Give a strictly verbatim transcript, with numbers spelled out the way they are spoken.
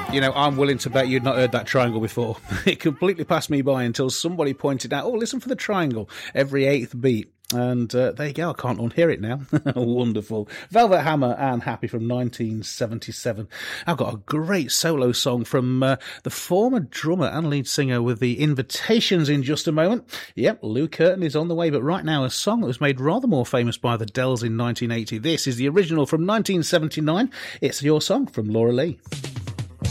You know, I'm willing to bet you'd not heard that triangle before. It completely passed me by until somebody pointed out, oh, listen for the triangle every eighth beat. And uh, there you go, I can't unhear it now. Wonderful. Velvet Hammer and Happy from nineteen seventy-seven. I've got a great solo song from uh, the former drummer and lead singer with the Invitations in just a moment. Yep, Lou Curtin is on the way, but right now a song that was made rather more famous by the Dells in nineteen eighty. This is the original from nineteen seventy-nine. It's Your Song from Laura Lee.